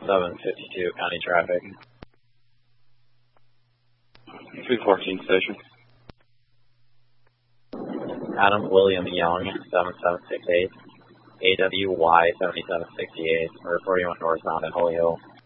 752 county traffic. 214 station. Adam William Young, 7768, AWY 7768, reporting on northbound at Holyoke.